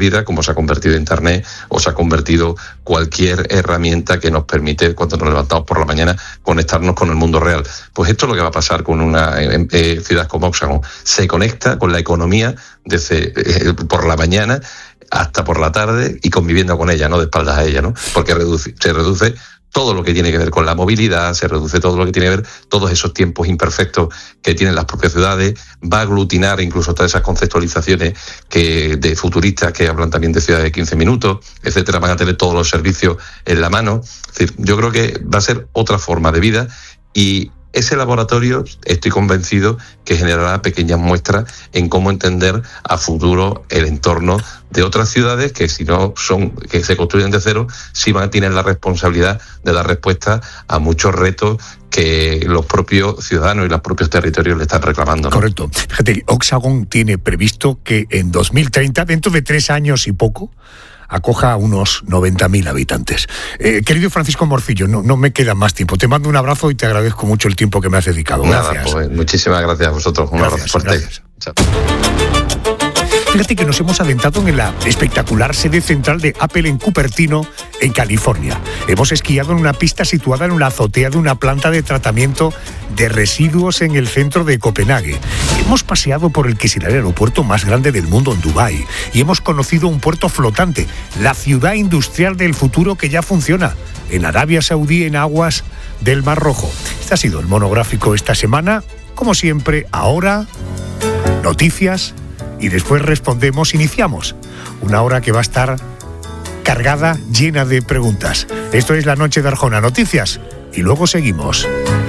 vidas, como se ha convertido Internet o se ha convertido cualquier herramienta que nos permite, cuando nos levantamos por la mañana, conectarnos con el mundo real. Pues esto es lo que va a pasar con una ciudad como Oxagon. Se conecta con la economía desde por la mañana hasta por la tarde y conviviendo con ella, no de espaldas a ella, ¿no? Porque se reduce todo lo que tiene que ver con la movilidad, se reduce todo lo que tiene que ver, todos esos tiempos imperfectos que tienen las propias ciudades, va a aglutinar incluso todas esas conceptualizaciones de futuristas que hablan también de ciudades de 15 minutos, etcétera, van a tener todos los servicios en la mano. Es decir, yo creo que va a ser otra forma de vida y ese laboratorio, estoy convencido que generará pequeñas muestras en cómo entender a futuro el entorno de otras ciudades que, si no son, que se construyen de cero, sí van a tener la responsabilidad de dar respuesta a muchos retos que los propios ciudadanos y los propios territorios le están reclamando, ¿no? Correcto. Fíjate, Oxagon tiene previsto que en 2030, dentro de 3 años y poco, acoja a unos 90.000 habitantes. Querido Francisco Morcillo, no me queda más tiempo. Te mando un abrazo y te agradezco mucho el tiempo que me has dedicado. Gracias. Nada, pues, muchísimas gracias a vosotros. Un abrazo fuerte. Gracias. Chao. Fíjate que nos hemos adentrado en la espectacular sede central de Apple en Cupertino, en California. Hemos esquiado en una pista situada en la azotea de una planta de tratamiento de residuos en el centro de Copenhague. Hemos paseado por el que será el aeropuerto más grande del mundo en Dubái y hemos conocido un puerto flotante, la ciudad industrial del futuro que ya funciona en Arabia Saudí, en aguas del Mar Rojo. Este ha sido el monográfico esta semana. Como siempre, ahora, noticias. Y después iniciamos una hora que va a estar cargada, llena de preguntas. Esto es La Noche de Arjona, noticias, y luego seguimos.